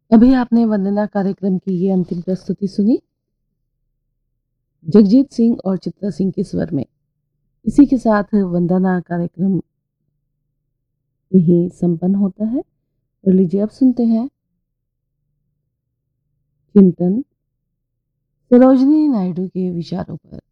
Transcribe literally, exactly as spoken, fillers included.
अभी आपने वंदना कार्यक्रम की ये अंतिम प्रस्तुति सुनी जगजीत सिंह और चित्रा सिंह के स्वर में। इसी के साथ वंदना कार्यक्रम यही संपन्न होता है। और लीजिए अब सुनते हैं चिंतन सरोजनी नायडू के विचारों पर।